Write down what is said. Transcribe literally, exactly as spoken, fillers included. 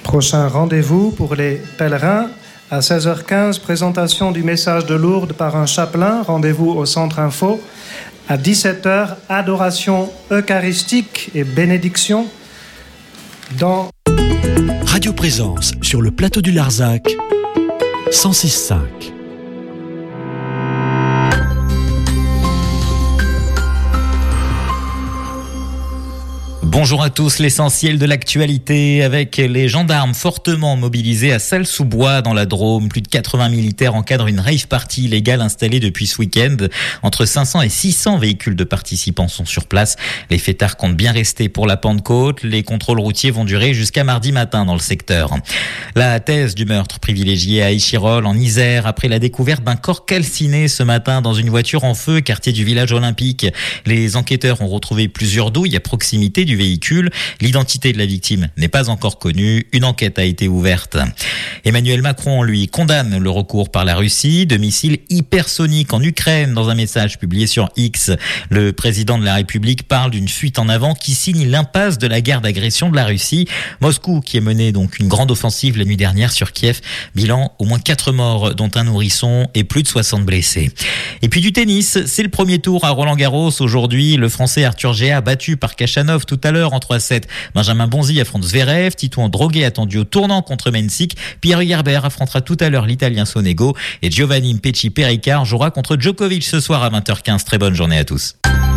Prochain rendez-vous pour les pèlerins. À seize heures quinze, présentation du message de Lourdes par un chapelain. Rendez-vous au Centre Info. À dix-sept heures, adoration eucharistique et bénédiction dans Radio Présence sur le plateau du Larzac, cent six virgule cinq. Bonjour à tous, l'essentiel de l'actualité avec les gendarmes fortement mobilisés à Salles-sous-Bois dans la Drôme. Plus de quatre-vingts militaires encadrent une rave party illégale installée depuis ce week-end. Entre cinq cents et six cents véhicules de participants sont sur place. Les fêtards comptent bien rester pour la Pentecôte. Les contrôles routiers vont durer jusqu'à mardi matin dans le secteur. La thèse du meurtre privilégié à Échirolles en Isère après la découverte d'un corps calciné ce matin dans une voiture en feu, quartier du village olympique. Les enquêteurs ont retrouvé plusieurs douilles à proximité du véhicule. L'identité de la victime n'est pas encore connue. Une enquête a été ouverte. Emmanuel Macron, lui, condamne le recours par la Russie de missiles hypersoniques en Ukraine. Dans un message publié sur X, le président de la République parle d'une fuite en avant qui signe l'impasse de la guerre d'agression de la Russie. Moscou qui a mené donc une grande offensive la nuit dernière sur Kiev. Bilan, au moins quatre morts, dont un nourrisson et plus de soixante blessés. Et puis du tennis, c'est le premier tour à Roland-Garros aujourd'hui. Le Français Arthur Géat battu par Khachanov tout à l'heure en trois sept. Benjamin Bonzi affronte Zverev. Titouan Droguet attendu au tournant contre Mensik. Pierre Hugerbert affrontera tout à l'heure l'Italien Sonego. Et Giovanni Mpetshi Perricard jouera contre Djokovic ce soir à vingt heures quinze. Très bonne journée à tous.